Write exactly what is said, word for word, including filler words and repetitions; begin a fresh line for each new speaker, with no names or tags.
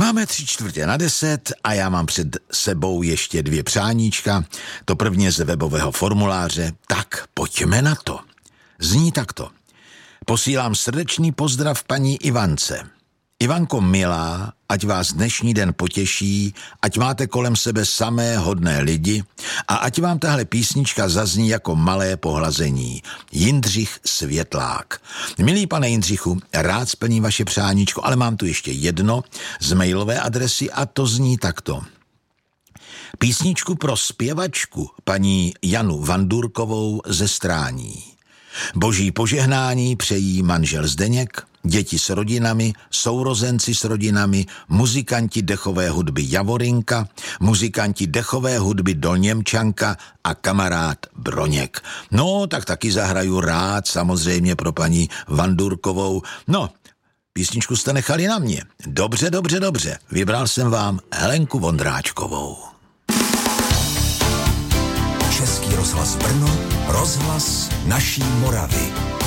Máme tři čtvrtě na deset a já mám před sebou ještě dvě přáníčka. To prvně z webového formuláře. Tak pojďme na to. Zní takto. Posílám srdečný pozdrav paní Ivance. Ivanko milá, ať vás dnešní den potěší, ať máte kolem sebe samé hodné lidi a ať vám tahle písnička zazní jako malé pohlazení. Jindřich Světlák. Milý pane Jindřichu, rád splním vaše přáníčko, ale mám tu ještě jedno z mailové adresy a to zní takto. Písničku pro zpěvačku paní Janu Vandurkovou ze Strání. Boží požehnání přejí manžel Zdeněk, děti s rodinami, sourozenci s rodinami, muzikanti dechové hudby Javorinka, muzikanti dechové hudby Dolněmčanka a kamarád Broněk. No, tak taky zahraju rád, samozřejmě pro paní Vandurkovou. No, písničku jste nechali na mě. Dobře, dobře, dobře. Vybral jsem vám Helenku Vondráčkovou.
Český rozhlas Brno, rozhlas naší Moravy.